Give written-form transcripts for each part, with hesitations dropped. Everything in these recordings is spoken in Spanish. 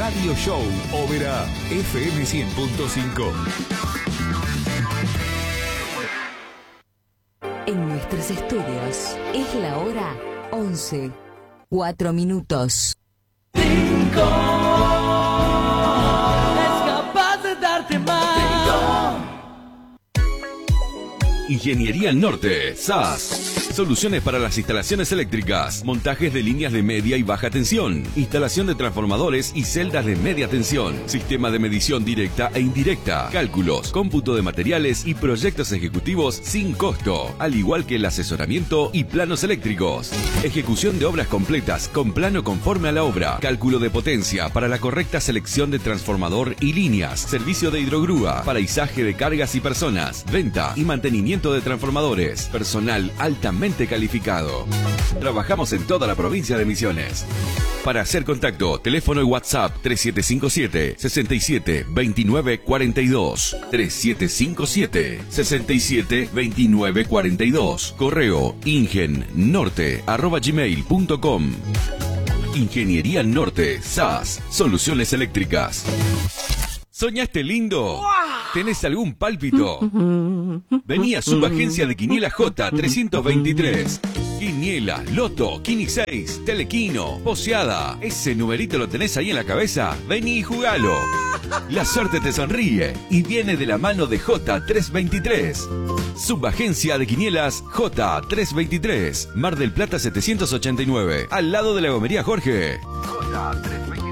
Radio Show Oberá FM 100.5. En nuestros estudios es la hora 11, 4 minutos. 5 es capaz de darte más. 5. Ingeniería Norte, SAS. Soluciones para las instalaciones eléctricas, montajes de líneas de media y baja tensión, instalación de transformadores y celdas de media tensión, sistema de medición directa e indirecta, cálculos, cómputo de materiales y proyectos ejecutivos sin costo, al igual que el asesoramiento y planos eléctricos. Ejecución de obras completas con plano conforme a la obra, cálculo de potencia para la correcta selección de transformador y líneas, servicio de hidrogrúa, paraisaje de cargas y personas, venta y mantenimiento de transformadores, personal altamente calificado. Trabajamos en toda la provincia de Misiones. Para hacer contacto, teléfono y WhatsApp 3757 67 29 42, 3757 67 29 42, correo ingennorte@gmail.com. Ingeniería Norte, SAS, soluciones eléctricas. ¿Soñaste lindo? ¿Tenés algún pálpito? Vení a Subagencia de Quiniela J 323. Quiniela, Loto, Quini 6, Telequino, Poseada. ¿Ese numerito lo tenés ahí en la cabeza? Vení y jugalo. La suerte te sonríe y viene de la mano de J323. Subagencia de Quinielas J323. Mar del Plata 789. Al lado de la gomería Jorge. J323.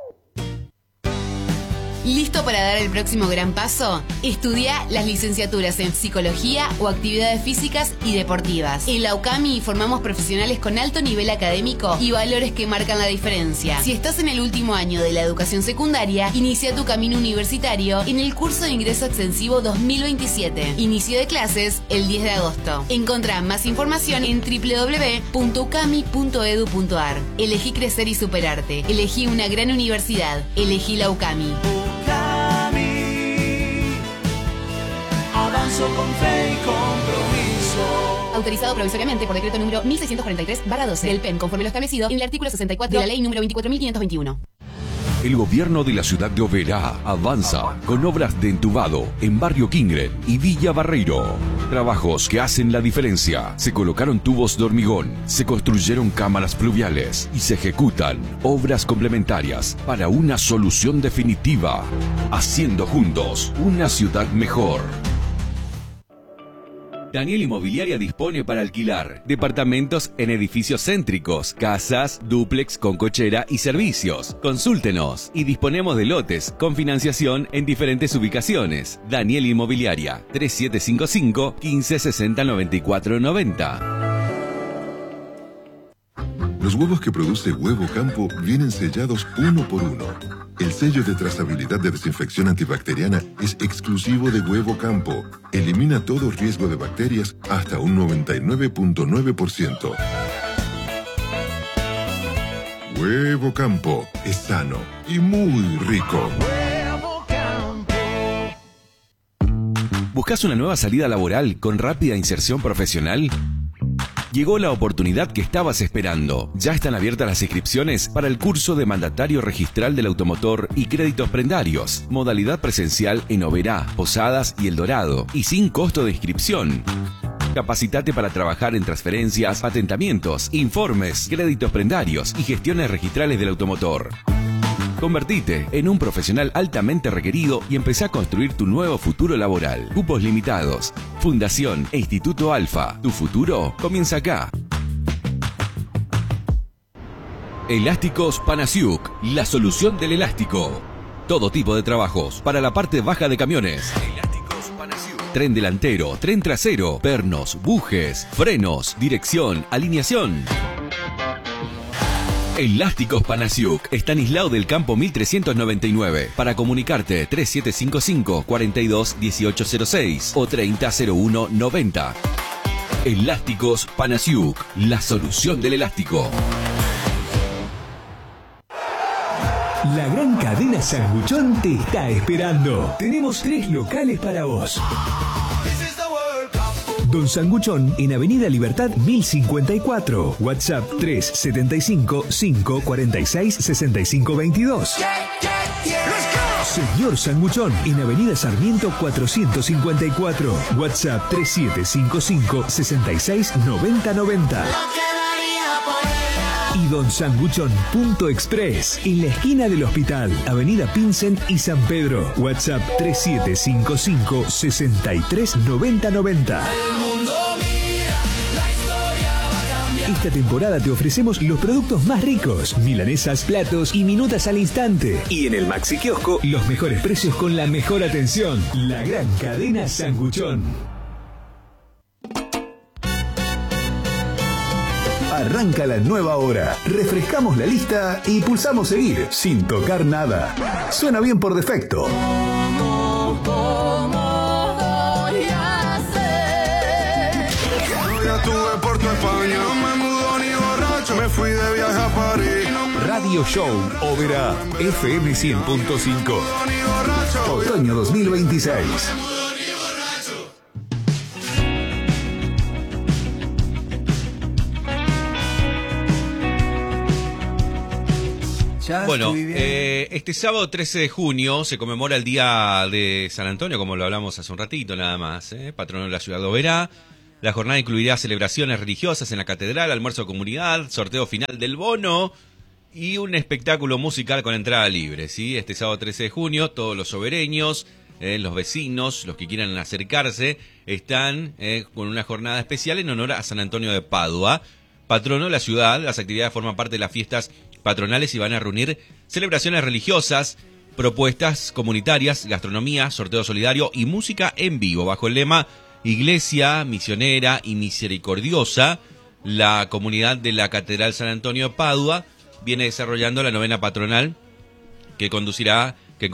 ¿Listo para dar el próximo gran paso? Estudia las licenciaturas en Psicología o Actividades Físicas y Deportivas. En la UCAMI formamos profesionales con alto nivel académico y valores que marcan la diferencia. Si estás en el último año de la educación secundaria, inicia tu camino universitario en el curso de ingreso extensivo 2027. Inicio de clases el 10 de agosto. Encontrá más información en www.ucami.edu.ar. Elegí crecer y superarte. Elegí una gran universidad. Elegí la UCAMI. Avanzo con fe y compromiso. Autorizado provisoriamente por decreto número 1643/12 del PEN, conforme lo establecido en el artículo 64 de la ley número 24.521. El gobierno de la ciudad de Oberá avanza con obras de entubado en Barrio Kingren y Villa Barreiro. Trabajos que hacen la diferencia. Se colocaron tubos de hormigón, se construyeron cámaras pluviales y se ejecutan obras complementarias para una solución definitiva. Haciendo juntos una ciudad mejor. Daniel Inmobiliaria dispone para alquilar departamentos en edificios céntricos, casas, dúplex con cochera y servicios. Consúltenos y disponemos de lotes con financiación en diferentes ubicaciones. Daniel Inmobiliaria 3755 1560 94 90. Los huevos que produce Huevo Campo vienen sellados uno por uno. El sello de trazabilidad de desinfección antibacteriana es exclusivo de Huevo Campo. Elimina todo riesgo de bacterias hasta un 99.9%. Huevo Campo es sano y muy rico. ¿Buscas una nueva salida laboral con rápida inserción profesional? Llegó la oportunidad que estabas esperando. Ya están abiertas las inscripciones para el curso de mandatario registral del automotor y créditos prendarios. Modalidad presencial en Oberá, Posadas y El Dorado. Y sin costo de inscripción. Capacitate para trabajar en transferencias, patentamientos, informes, créditos prendarios y gestiones registrales del automotor. Convertite en un profesional altamente requerido y empezá a construir tu nuevo futuro laboral. Cupos limitados. Fundación e Instituto Alfa. Tu futuro comienza acá. Elásticos Panasiuk. La solución del elástico. Todo tipo de trabajos para la parte baja de camiones. Elásticos Panasiuk. Tren delantero, tren trasero, pernos, bujes, frenos, dirección, alineación. Elásticos Panasiuk, Estanislao del Campo 1399. Para comunicarte 3755 42 1806 o 3001 90. Elásticos Panasiuk, la solución del elástico. La gran cadena Sanguchón te está esperando. Tenemos 3 locales para vos. Don Sanguchón en Avenida Libertad 1054. WhatsApp 375 546 6522. Señor Sanguchón en Avenida Sarmiento 454. WhatsApp 3755 66 90 90. Y Don Sanguchón.express en la esquina del hospital, Avenida Pinsent y San Pedro. WhatsApp 3755 63 90 90. Esta temporada te ofrecemos los productos más ricos, milanesas, platos y minutas al instante. Y en el Maxi Kiosco, los mejores precios con la mejor atención. La gran cadena Sanguchón. Arranca la nueva hora. Refrescamos la lista y pulsamos seguir sin tocar nada. Suena bien por defecto. ¿Cómo voy a hacer? Yo ya estuve por tu España, no me mudo ni borracho, me fui de viaje a París. Radio Show Oberá, FM 100.5. Otoño 2026. Bueno, este sábado 13 de junio se conmemora el Día de San Antonio, como lo hablamos hace un ratito nada más, patrono de la ciudad de Oberá. La jornada incluirá celebraciones religiosas en la catedral, almuerzo de comunidad, sorteo final del bono y un espectáculo musical con entrada libre, ¿sí? Este sábado 13 de junio todos los obereños, los vecinos, los que quieran acercarse, están con una jornada especial en honor a San Antonio de Padua, patrono de la ciudad. Las actividades forman parte de las fiestas patronales y van a reunir celebraciones religiosas, propuestas comunitarias, gastronomía, sorteo solidario y música en vivo. Bajo el lema Iglesia Misionera y Misericordiosa, la comunidad de la Catedral San Antonio de Padua viene desarrollando la novena patronal que concluirá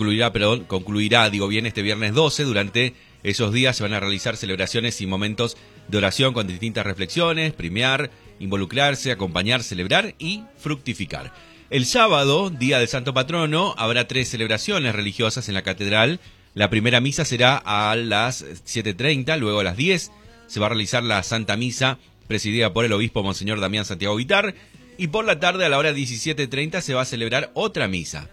este viernes 12. Durante esos días se van a realizar celebraciones y momentos de oración con distintas reflexiones, premiar, involucrarse, acompañar, celebrar y fructificar. El sábado, día del Santo Patrono, habrá 3 celebraciones religiosas en la catedral. La primera misa será a las 7:30, luego a las 10 se va a realizar la Santa Misa presidida por el obispo Monseñor Damián Santiago Vitar, y por la tarde a la hora 17:30 se va a celebrar otra misa.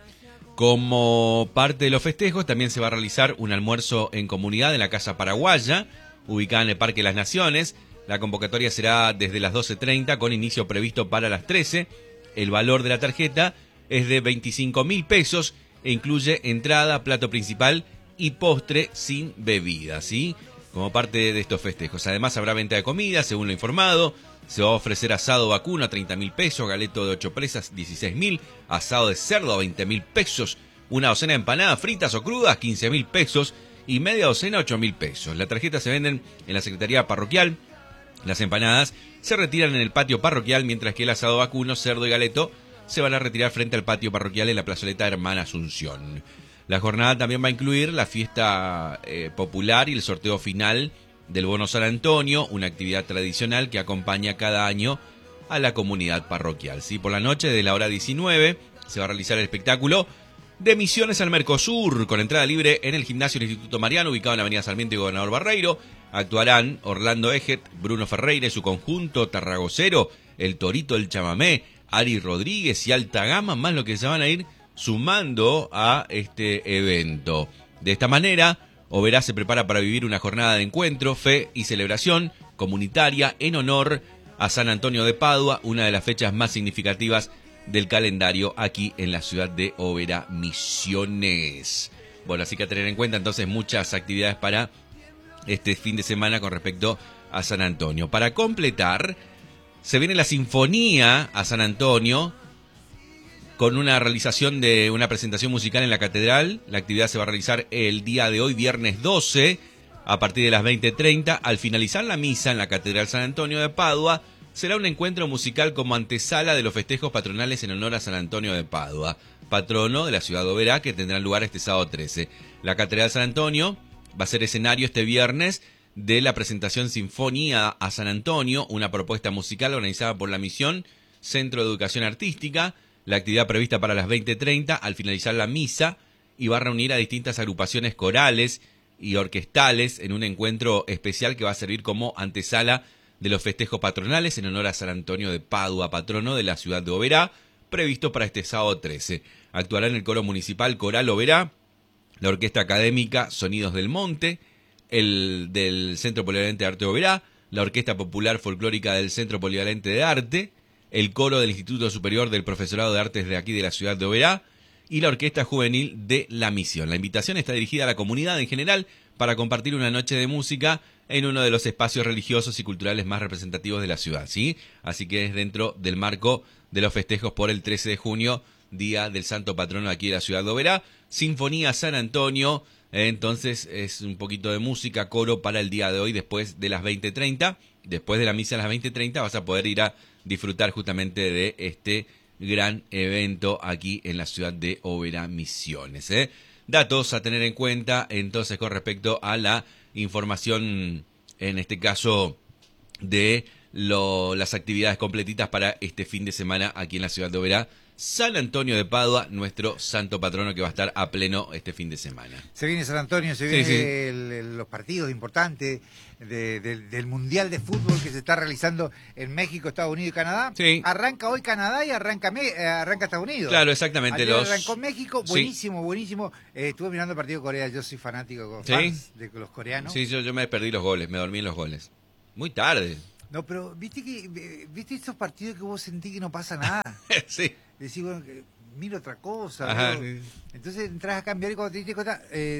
Como parte de los festejos también se va a realizar un almuerzo en comunidad en la Casa Paraguaya, ubicada en el Parque de las Naciones. La convocatoria será desde las 12:30 con inicio previsto para las 13. El valor de la tarjeta es de 25.000 pesos e incluye entrada, plato principal y postre sin bebida, ¿sí? Como parte de estos festejos. Además habrá venta de comida, según lo informado. Se va a ofrecer asado vacuno a 30.000 pesos, galeto de 8 presas 16.000, asado de cerdo a 20.000 pesos, una docena de empanadas fritas o crudas 15.000 pesos y media docena 8.000 pesos. Las tarjetas se venden en la Secretaría Parroquial. Las empanadas se retiran en el patio parroquial, mientras que el asado vacuno, cerdo y galeto se van a retirar frente al patio parroquial en la plazoleta Hermana Asunción. La jornada también va a incluir la fiesta popular y el sorteo final del bono San Antonio, una actividad tradicional que acompaña cada año a la comunidad parroquial, ¿sí? Por la noche, de la hora 19, se va a realizar el espectáculo de Misiones al Mercosur, con entrada libre en el gimnasio del Instituto Mariano, ubicado en la avenida Sarmiento y Gobernador Barreiro. Actuarán Orlando Eget, Bruno Ferreira y su conjunto tarragocero, el Torito del Chamamé, Ari Rodríguez y Alta Gama, más lo que se van a ir sumando a este evento. De esta manera, Oberá se prepara para vivir una jornada de encuentro, fe y celebración comunitaria en honor a San Antonio de Padua, una de las fechas más significativas del calendario aquí en la ciudad de Oberá, Misiones. Bueno, así que a tener en cuenta entonces muchas actividades para este fin de semana con respecto a San Antonio. Para completar, se viene la Sinfonía a San Antonio con una realización de una presentación musical en la catedral. La actividad se va a realizar el día de hoy, viernes 12, a partir de las 20:30. Al finalizar la misa en la Catedral San Antonio de Padua, será un encuentro musical como antesala de los festejos patronales en honor a San Antonio de Padua, patrono de la ciudad de Oberá, que tendrán lugar este sábado 13. La Catedral San Antonio va a ser escenario este viernes de la presentación Sinfonía a San Antonio, una propuesta musical organizada por la Misión Centro de Educación Artística. La actividad prevista para las 20:30 al finalizar la misa, y va a reunir a distintas agrupaciones corales y orquestales en un encuentro especial que va a servir como antesala de los festejos patronales en honor a San Antonio de Padua, patrono de la ciudad de Oberá, previsto para este sábado 13. Actuará en el coro municipal Coral Oberá, la orquesta académica Sonidos del Monte, el del Centro Polivalente de Arte de Oberá, la Orquesta Popular Folclórica del Centro Polivalente de Arte, el coro del Instituto Superior del Profesorado de Artes de aquí de la ciudad de Oberá y la Orquesta Juvenil de La Misión. La invitación está dirigida a la comunidad en general para compartir una noche de música en uno de los espacios religiosos y culturales más representativos de la ciudad, ¿sí? Así que es dentro del marco de los festejos por el 13 de junio, Día del Santo Patrono aquí de la ciudad de Oberá. Sinfonía San Antonio, entonces es un poquito de música, coro para el día de hoy después de las 20:30. Después de la misa a las 20:30 vas a poder ir a disfrutar justamente de este gran evento aquí en la ciudad de Oberá Misiones, ¿eh? Datos a tener en cuenta entonces con respecto a la información, en este caso, de las actividades completitas para este fin de semana aquí en la ciudad de Oberá. San Antonio de Padua, nuestro santo patrono que va a estar a pleno este fin de semana. Se viene San Antonio, se vienen los partidos importantes del Mundial de Fútbol que se está realizando en México, Estados Unidos y Canadá. Sí. Arranca hoy Canadá y arranca Estados Unidos. Claro, exactamente. Ayer arrancó México, buenísimo, buenísimo. Estuve mirando el partido de Corea, yo soy fanático fans de los coreanos. Sí, yo me perdí los goles, me dormí en los goles. Muy tarde. No, pero viste estos partidos que vos sentís que no pasa nada. Sí. Decís, bueno, miro otra cosa. Ajá. Entonces entras a cambiar y cuando te diste cuenta,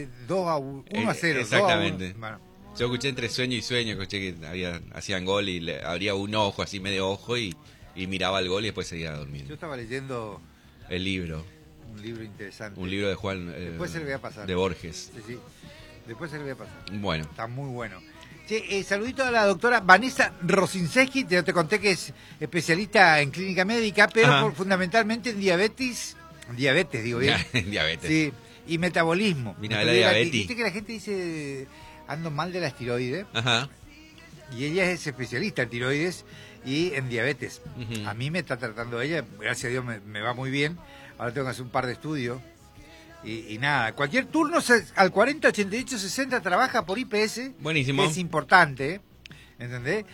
1-0. Exactamente. Bueno. Yo escuché entre sueño y sueño, escuché que hacían gol y abría un ojo, así medio ojo, y miraba el gol y después seguía durmiendo. Yo estaba leyendo el libro. Un libro interesante. Un libro de Juan después se le voy a pasar. De Borges. Sí. Después se le voy a pasar. Bueno. Está muy bueno. Sí, saludito a la doctora Vanessa Rosinski, te conté que es especialista en clínica médica, pero fundamentalmente en diabetes digo bien. Diabetes. Sí, y metabolismo. Mira, la diabetes. Viste que la gente dice, ando mal de la tiroides. Ajá. Y ella es especialista en tiroides y en diabetes. A mí me está tratando ella, gracias a Dios me va muy bien. Ahora tengo que hacer un par de estudios. Y nada, cualquier turno al 40 88 60 trabaja por IPS. Buenísimo. Es importante, ¿entendés?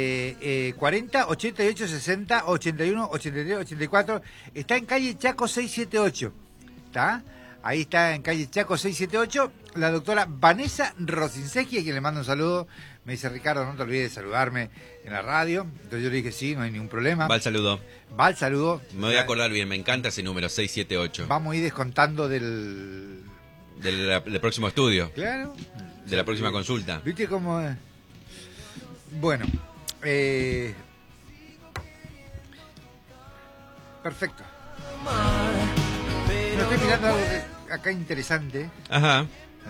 40 88 60 81 83 84. Está en calle Chaco 678. ¿Está? Ahí está en calle Chaco 678. La doctora Vanessa Rosinski, a quien le mando un saludo. Me dice, Ricardo, no te olvides de saludarme en la radio. Entonces yo le dije, sí, no hay ningún problema. Va el saludo. Va el saludo. Me voy a acordar bien, me encanta ese número, 678. Vamos a ir descontando del próximo estudio. Claro. De la próxima consulta. ¿Viste cómo? Bueno. Perfecto. No, estoy mirando algo acá interesante. Ajá.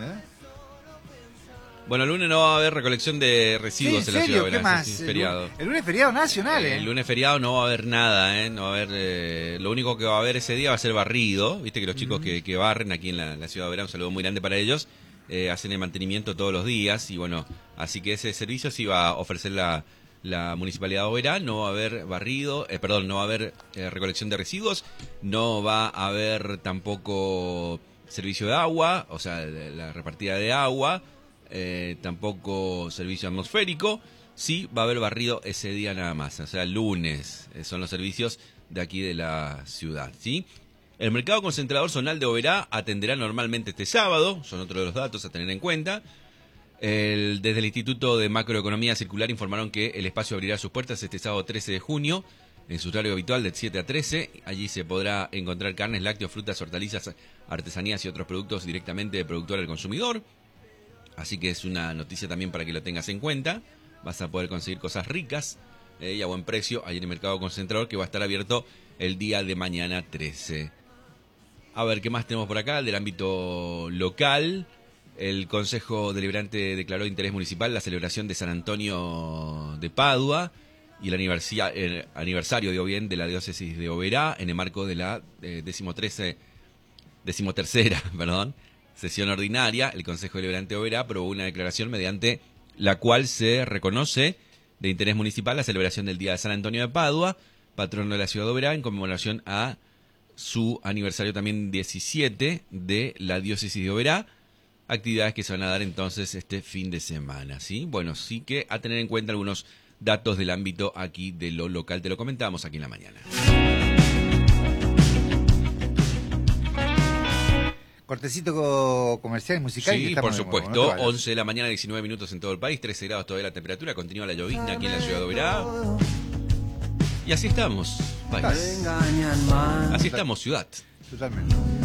Bueno, el lunes no va a haber recolección de residuos en la ciudad de Oberá. ¿Qué más? Feriado. El lunes feriado nacional, El lunes feriado no va a haber nada, No va a haber. Lo único que va a haber ese día va a ser barrido. Viste que los chicos que barren aquí en la ciudad de Oberá, un saludo muy grande para ellos, hacen el mantenimiento todos los días. Y bueno, así que ese servicio sí va a ofrecer la Municipalidad de Oberá. No va a haber barrido, no va a haber recolección de residuos. No va a haber tampoco servicio de agua, o sea, la repartida de agua. Tampoco servicio atmosférico. Sí va a haber barrido ese día nada más, o sea, lunes son los servicios de aquí de la ciudad, ¿sí? El mercado concentrador zonal de Oberá atenderá normalmente este sábado, son otros de los datos a tener en cuenta. Desde el Instituto de Macroeconomía Circular informaron que el espacio abrirá sus puertas este sábado 13 de junio en su horario habitual de 7 a 13. Allí se podrá encontrar carnes, lácteos, frutas, hortalizas, artesanías y otros productos directamente de productor al consumidor. Así que es una noticia también para que lo tengas en cuenta. Vas a poder conseguir cosas ricas y a buen precio ahí en el mercado concentrador, que va a estar abierto el día de mañana 13. A ver, ¿qué más tenemos por acá? Del ámbito local, el Consejo Deliberante declaró de interés municipal la celebración de San Antonio de Padua y el aniversario, digo bien, de la diócesis de Oberá en el marco de la decimotercera, sesión ordinaria. El Consejo Deliberante de Oberá aprobó una declaración mediante la cual se reconoce de interés municipal la celebración del Día de San Antonio de Padua, patrono de la ciudad de Oberá, en conmemoración a su aniversario también 17 de la diócesis de Oberá. actividades que se van a dar entonces este fin de semana, ¿sí? Bueno, sí que a tener en cuenta algunos datos del ámbito aquí de lo local, te lo comentamos aquí en la mañana. Cortecito comercial y musical. Sí, que por estamos supuesto, no te vayas. 11 de la mañana, 19 minutos en todo el país, 13 grados todavía la temperatura, continúa la llovizna aquí en la ciudad de Oberá. Y así estamos, país. Así estamos, ciudad. Totalmente.